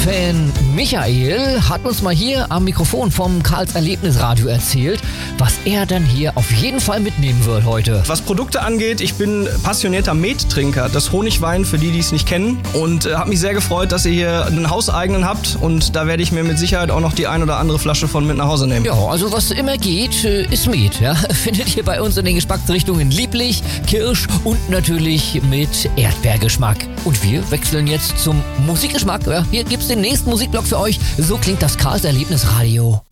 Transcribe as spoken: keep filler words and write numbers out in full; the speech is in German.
Fan Michael hat uns mal hier am Mikrofon vom Karls Erlebnisradio erzählt, was er dann hier auf jeden Fall mitnehmen wird heute. Was Produkte angeht, ich bin passionierter Mettrinker, das Honigwein für die, die es nicht kennen, und äh, habe mich sehr gefreut, dass ihr hier einen hauseigenen habt, und da werde ich mir mit Sicherheit auch noch die ein oder andere Flasche von mit nach Hause nehmen. Ja, also was immer geht, ist Met. Ja? Findet ihr bei uns in den Geschmacksrichtungen lieblich, Kirsch und natürlich mit Erdbeergeschmack. Und wir wechseln jetzt zum Musikgeschmack. Ja? Hier gibt's den nächsten Musikblock für euch. So klingt das Karls Erlebnisradio.